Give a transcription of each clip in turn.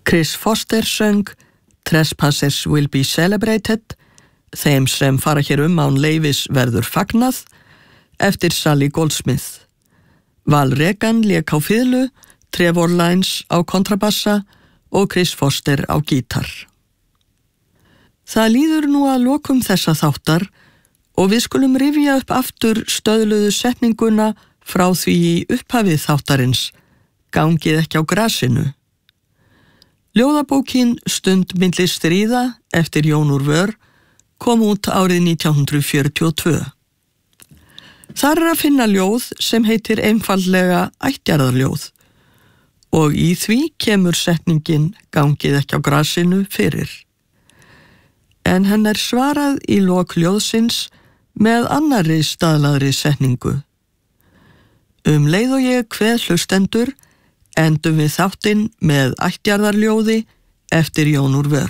Chris Foster söng Trespassers will be celebrated, þeim sem fara hér án leyfis verður fagnað, eftir Sally Goldsmith. Val Regan lék á fiðlu, Trevor Lyons á kontrabassa og Chris Foster á gítar. Það líður nú að lokum þessa þáttar og við skulum rifja upp aftur stöðluðu setninguna frá því í upphafið þáttarins, gangið ekki á grasinu. Ljóðabókin Stund milli stríða eftir Jón úr Vör kom út árið 1942. Þar að finna ljóð sem heitir einfaldlega ættjarðarljóð og í því kemur setningin gangið ekki á grasinu fyrir. En henn svarað í lok ljóðsins með annarri staðlaðri setningu. Leið og ég kveð hlustendur endum við þáttinn með ættjarðarljóði eftir Jón úr Vör.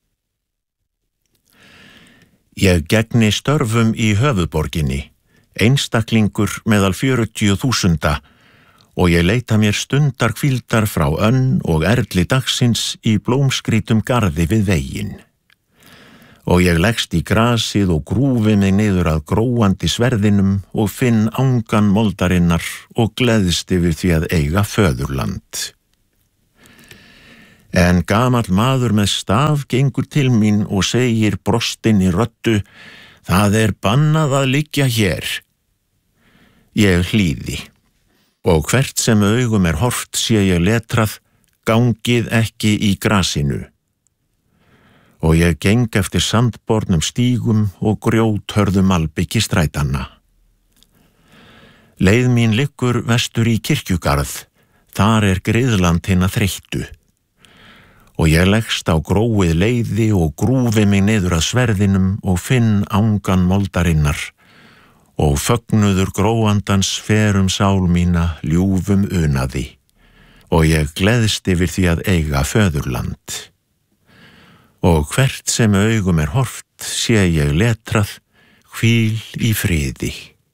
Ég gegni störfum í höfuðborginni, einstaklingur meðal 40.000 og ég leita mér stundar hvíldar frá önn og erli dagsins í blómskrítum garði við veginn. Og ég leggst í grasið og grúfi mig niður að gróandi sverðinum og finn angan moldarinnar og gleðst yfir því að eiga föðurland. En gamall maður með staf gengur til mín og segir brostin í röddu, það bannað að liggja hér. Ég hlýði, og hvert sem augum horft sé ég letrað, gangið ekki í grasinu. Og ég geng eftir sandbornum stígum og grjóthörðum malbiki strætanna. Leið mín liggur vestur í kirkjugarð, þar griðland hinna þreyttu. Og ég leggst á gróið leiði og grúfi mig niður að sverðinum og finn angan moldarinnar og fögnuður gróandans fer sál mína ljúfum unaði og ég gleðst yfir því að eiga föðurland. Og hvert sem augum horft sé ég letrað, hvíl í friði.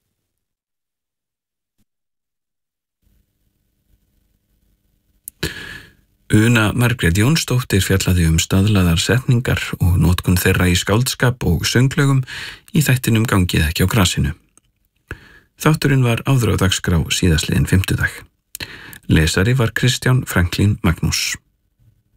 Una Margrét Jónsdóttir fjallaði staðlaðar setningar og notkun þeirra í skáldskap og sönglögum í þættinum gangið ekki á grasinu. Þátturinn var áður á dagskrá síðastliðinn fimmtudag. Lesari var Kristján Franklín Magnús.